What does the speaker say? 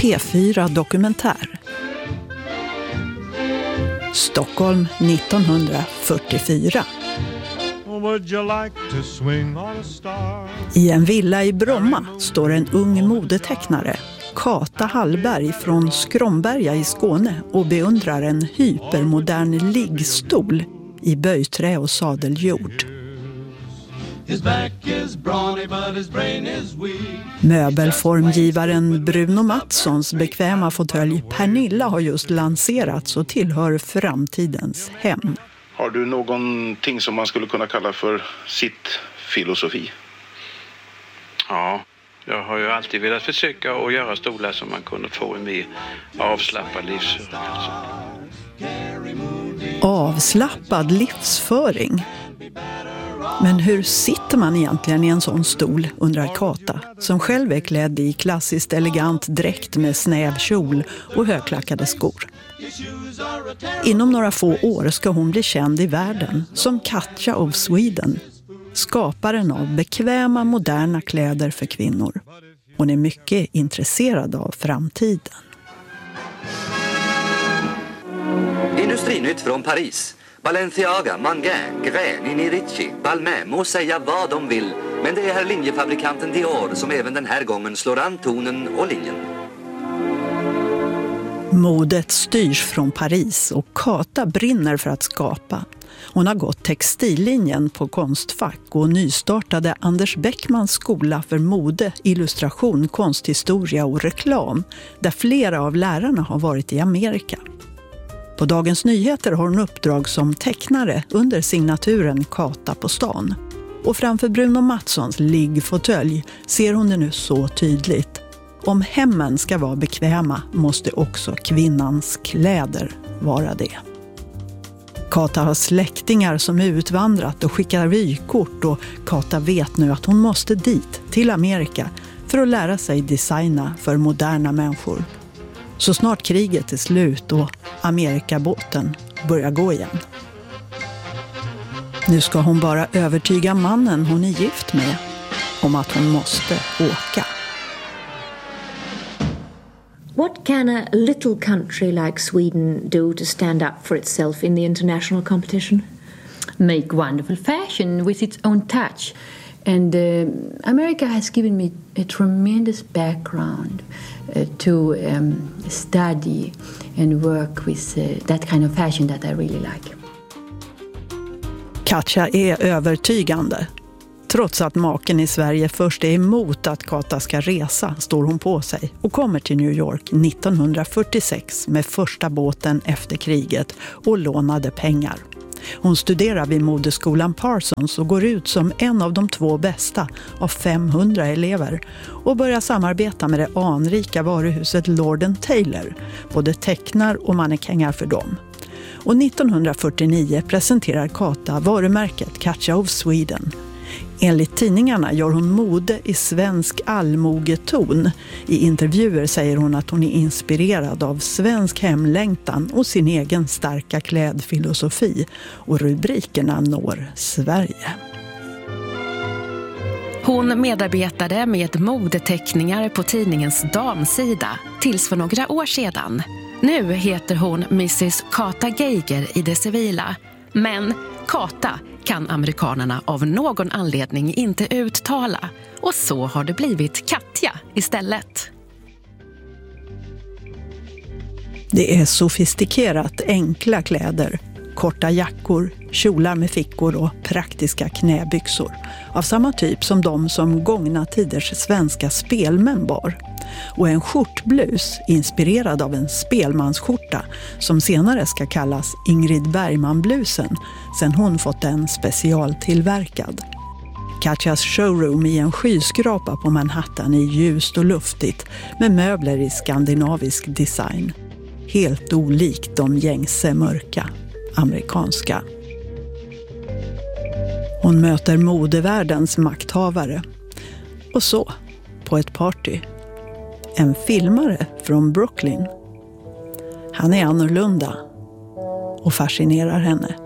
P4 Dokumentär. Stockholm 1944. I en villa i Bromma står en ung modetecknare, Kata Hallberg från Skromberga i Skåne, och beundrar en hypermodern liggstol i böjträ och sadeljord. Möbelformgivaren Bruno Mattssons bekväma fåtölj Pernilla har just lanserats och tillhör framtidens hem. Har du någonting som man skulle kunna kalla för sitt filosofi? Ja, jag har ju alltid velat försöka att göra stolar som man kunde få en mer avslappad livsföring. Avslappad livsföring? Men hur sitter man egentligen i en sån stol, undrar Kata, som själv är klädd i klassiskt elegant dräkt med snäv kjol och högklackade skor. Inom några få år ska hon bli känd i världen som Katja of Sweden, skaparen av bekväma moderna kläder för kvinnor. Hon är mycket intresserad av framtiden. Industrinytt från Paris. Balenciaga, Mangin, Greni, Ricci, Balmain må säga vad de vill, men det är här linjefabrikanten Dior som även den här gången slår an tonen och linjen. Modet styrs från Paris och Kata brinner för att skapa. Hon har gått textillinjen på Konstfack och nystartade Anders Bäckmans skola för mode, illustration, konsthistoria och reklam, där flera av lärarna har varit i Amerika. På Dagens Nyheter har hon uppdrag som tecknare under signaturen Kata på stan. Och framför Bruno Mattssons liggfåtölj ser hon det nu så tydligt. Om hemmen ska vara bekväma måste också kvinnans kläder vara det. Kata har släktingar som utvandrat och skickar vykort, och Kata vet nu att hon måste dit, till Amerika, för att lära sig designa för moderna människor. Så snart kriget är slut och Amerikabåten börjar gå igen. Nu ska hon bara övertyga mannen hon är gift med om att hon måste åka. What can a little country like Sweden do to stand up for itself in the international competition? Make wonderful fashion with its own touch. And America has given me a tremendous background to study and work with that kind of fashion that I really like. Katja är övertygande. Trots att maken i Sverige först är emot att Kata ska resa står hon på sig och kommer till New York 1946 med första båten efter kriget och lånade pengar. Hon studerar vid modeskolan Parsons och går ut som en av de 2 bästa av 500 elever och börjar samarbeta med det anrika varuhuset Lord & Taylor, både tecknar och mannekänger för dem. Och 1949 presenterar Kata varumärket Katja of Sweden. Enligt tidningarna gör hon mode i svensk allmogeton. I intervjuer säger hon att hon är inspirerad av svensk hemlängtan och sin egen starka klädfilosofi. Och rubrikerna når Sverige. Hon medarbetade med modeteckningar på tidningens damsida tills för några år sedan. Nu heter hon Mrs. Kata Geiger i det civila. Men Kata kan amerikanerna av någon anledning inte uttala. Och så har det blivit Katja istället. Det är sofistikerat enkla kläder. Korta jackor, kjolar med fickor och praktiska knäbyxor. Av samma typ som de som gångna tiders svenska spelmän bar. Och en skjortblus inspirerad av en spelmansskjorta som senare ska kallas Ingrid Bergman-blusen sen hon fått den specialtillverkad. Katjas showroom i en skyskrapa på Manhattan är ljust och luftigt med möbler i skandinavisk design. Helt olikt de gängse mörka amerikanska. Hon möter modevärldens makthavare. Och så, på ett party, en filmare från Brooklyn. Han är annorlunda och fascinerar henne.